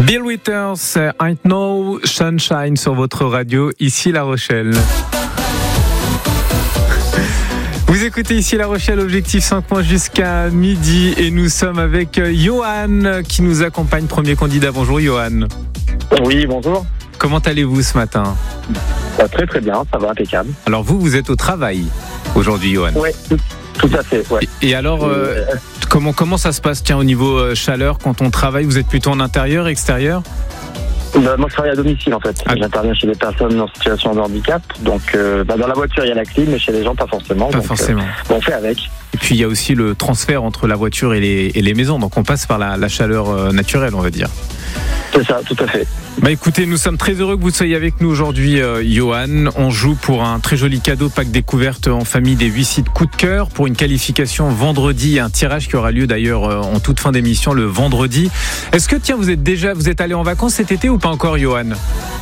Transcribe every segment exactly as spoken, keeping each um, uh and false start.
Bill Withers, I Know Sunshine sur votre radio, ici La Rochelle. Vous écoutez ici La Rochelle, objectif cinq points jusqu'à midi et nous sommes avec Johan qui nous accompagne, premier candidat. Bonjour Johan. Oui, bonjour. Comment allez-vous ce matin ? Bah, très très bien, ça va, impeccable. Alors vous, vous êtes au travail aujourd'hui Johan ? Oui, tout, tout à fait. Ouais. Et, et alors, euh, comment, comment ça se passe tiens, au niveau euh, chaleur quand on travaille ? Vous êtes plutôt en intérieur, extérieur ? Bah, moi je travaille à domicile en fait, ah. J'interviens chez des personnes en situation de handicap, donc euh, bah, dans la voiture il y a la clim, mais chez les gens pas forcément. Pas donc, forcément. Euh, on fait avec. Et puis il y a aussi le transfert entre la voiture et les, et les maisons, donc on passe par la, la chaleur euh, naturelle on va dire. C'est ça, tout à fait. Bah écoutez, nous sommes très heureux que vous soyez avec nous aujourd'hui, euh, Johan. On joue pour un très joli cadeau, pack découverte en famille des huit sites coup de cœur pour une qualification vendredi, un tirage qui aura lieu d'ailleurs euh, en toute fin d'émission le vendredi. Est-ce que tiens, vous êtes déjà, vous êtes allé en vacances cet été ou pas encore, Johan ?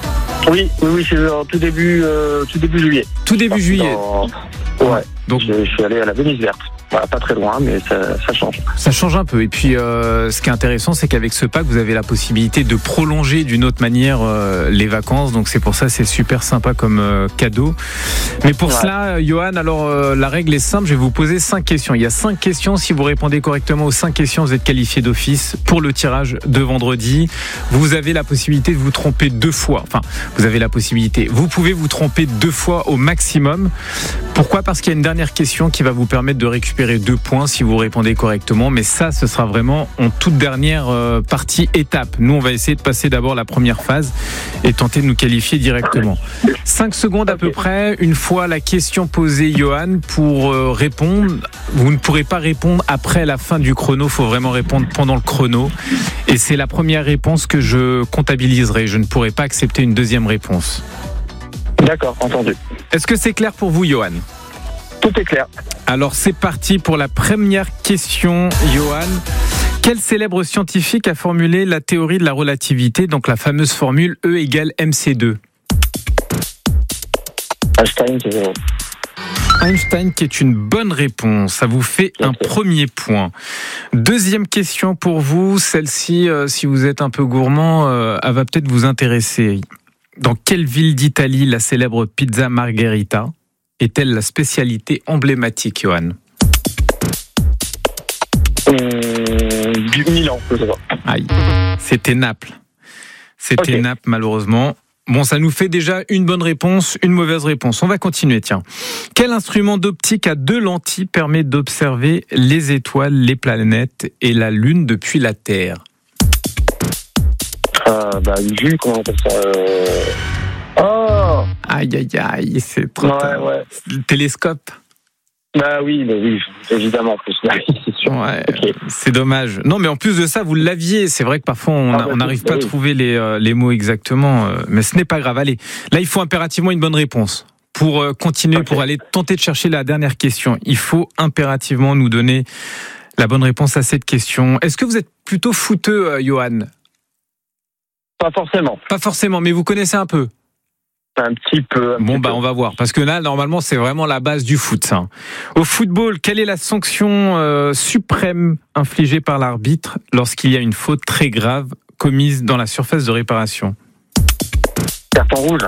Oui, oui, oui, c'est en tout début, euh, tout début juillet. Tout début juillet. Dans... Ouais. Donc je, je suis allé à la Venise verte. Voilà, pas très loin, mais ça, ça change. Ça change un peu. Et puis, euh, ce qui est intéressant, c'est qu'avec ce pack, vous avez la possibilité de prolonger d'une autre manière euh, les vacances. Donc, c'est pour ça, c'est super sympa comme euh, cadeau. Mais pour ouais. cela, Johan, alors euh, la règle est simple. Je vais vous poser cinq questions. Il y a cinq questions. Si vous répondez correctement aux cinq questions, vous êtes qualifié d'office pour le tirage de vendredi. Vous avez la possibilité de vous tromper deux fois. Enfin, vous avez la possibilité. Vous pouvez vous tromper deux fois au maximum. Pourquoi ? Parce qu'il y a une dernière question qui va vous permettre de récupérer deux points si vous répondez correctement, mais ça ce sera vraiment en toute dernière euh, partie étape. Nous on va essayer de passer d'abord la première phase et tenter de nous qualifier directement. cinq secondes à peu près, une fois la question posée, Johan, pour euh, répondre. Vous ne pourrez pas répondre après la fin du chrono, il faut vraiment répondre pendant le chrono et c'est la première réponse que je comptabiliserai. Je ne pourrai pas accepter une deuxième réponse. D'accord, entendu. Est-ce que c'est clair pour vous, Johan ? Tout est clair. Alors c'est parti pour la première question, Johan. Quel célèbre scientifique a formulé la théorie de la relativité, donc la fameuse formule E égale M C deux ? Einstein, c'est zéro. Einstein, qui est une bonne réponse. Ça vous fait un okay. premier point. Deuxième question pour vous. Celle-ci, euh, si vous êtes un peu gourmand, euh, elle va peut-être vous intéresser. Dans quelle ville d'Italie la célèbre pizza margherita est-elle la spécialité emblématique, Johan ? euh, Milan, je sais pas. Aïe, c'était Naples. C'était okay. Naples, malheureusement. Bon, ça nous fait déjà une bonne réponse, une mauvaise réponse. On va continuer, tiens. Quel instrument d'optique à deux lentilles permet d'observer les étoiles, les planètes et la Lune depuis la Terre ? euh, bah, Une vue, comment on appelle ça euh... Oh Aïe, aïe, aïe, c'est trop ouais, tard. Ouais. Le télescope ? Bah oui, mais oui, évidemment, en plus. C'est sûr. Ouais, okay. C'est dommage. Non, mais en plus de ça, vous l'aviez. C'est vrai que parfois, on ah, bah, n'arrive bah, pas oui. à trouver les, euh, les mots exactement. Euh, mais ce n'est pas grave. Allez, là, il faut impérativement une bonne réponse. Pour euh, continuer, okay. pour aller tenter de chercher la dernière question, il faut impérativement nous donner la bonne réponse à cette question. Est-ce que vous êtes plutôt footeux, euh, Johan ? Pas forcément. Pas forcément, mais vous connaissez un peu ? Un petit peu. Un bon, petit bah, peu. on va voir. Parce que là, normalement, c'est vraiment la base du foot, ça. Au football, quelle est la sanction euh, suprême infligée par l'arbitre lorsqu'il y a une faute très grave commise dans la surface de réparation ? Carton rouge.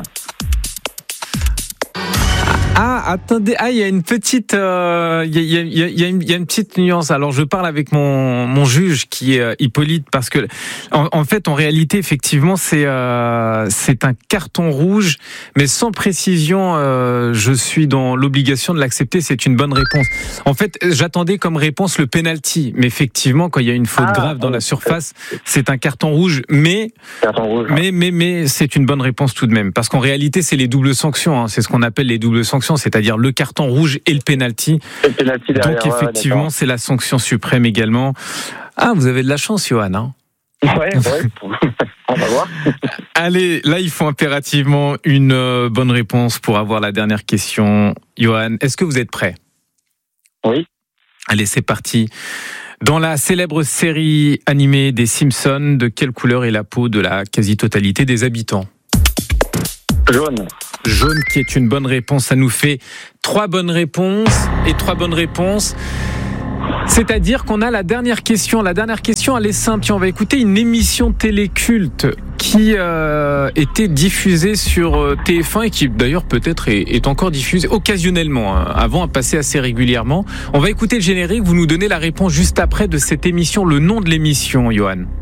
Ah, attendez, ah, il y a une petite, euh, il y a, il y a, il y a une, il y a une petite nuance. Alors, je parle avec mon mon juge qui est euh, Hippolyte parce que, en, en fait, en réalité, effectivement, c'est euh, c'est un carton rouge, mais sans précision. Euh, je suis dans l'obligation de l'accepter. C'est une bonne réponse. En fait, j'attendais comme réponse le penalty, mais effectivement, quand il y a une faute ah, grave dans la surface, c'est un carton rouge. Mais carton rouge, mais mais mais c'est une bonne réponse tout de même, parce qu'en réalité, c'est les doubles sanctions. Hein, c'est ce qu'on appelle les doubles sanctions. C'est-à-dire le carton rouge et le penalty. Le penalty derrière, donc effectivement, ouais, c'est la sanction suprême également. Ah, vous avez de la chance, Johan. Hein ouais, ouais. On va voir. Allez, là, il faut impérativement une euh, bonne réponse pour avoir la dernière question. Johan, est-ce que vous êtes prêt ? Oui. Allez, c'est parti. Dans la célèbre série animée des Simpsons, de quelle couleur est la peau de la quasi-totalité des habitants ? Jaune. Jaune, qui est une bonne réponse. Ça nous fait trois bonnes réponses. Et trois bonnes réponses. C'est-à-dire qu'on a la dernière question. La dernière question, elle est simple. On va écouter une émission téléculte qui euh, était diffusée sur T F un et qui d'ailleurs peut-être est, est encore diffusée occasionnellement, hein, avant à passer assez régulièrement. On va écouter le générique. Vous nous donnez la réponse juste après de cette émission, le nom de l'émission, Johan.